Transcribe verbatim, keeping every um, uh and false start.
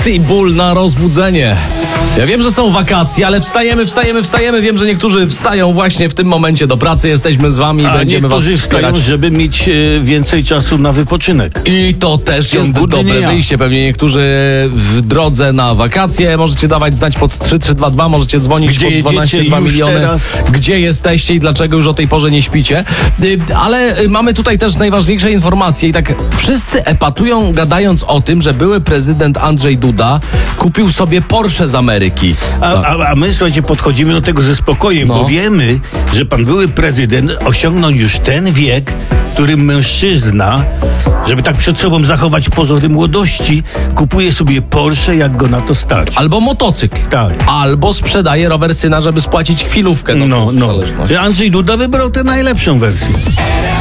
relaks i ból na rozbudzenie. Ja wiem, że są wakacje, ale wstajemy, wstajemy, wstajemy. Wiem, że niektórzy wstają właśnie w tym momencie do pracy. Jesteśmy z wami i A będziemy was niektórzy wspierać. wstają, żeby mieć e, więcej czasu na wypoczynek. I to też jest ciągu dobre dnia. wyjście. Pewnie niektórzy w drodze na wakacje. Możecie dawać znać pod trzy trzy dwa dwa, możecie dzwonić Gdzie pod jedziecie dwanaście dwa już miliony. teraz? Gdzie jesteście i dlaczego już o tej porze nie śpicie. Y, Ale y, mamy tutaj też najważniejsze informacje i tak wszyscy epatują gadając o tym, że były prezydent Andrzej Duda kupił sobie Porsche z Ameryki. A, a, a my, słuchajcie, podchodzimy do tego ze spokojem, No. bo wiemy, że pan były prezydent osiągnął już ten wiek, w którym mężczyzna, żeby tak przed sobą zachować pozory młodości, kupuje sobie Porsche, jak go na to stać. Albo motocykl. Tak. Albo sprzedaje rower syna, żeby spłacić chwilówkę. No, w no. zależności. Andrzej Duda wybrał tę najlepszą wersję.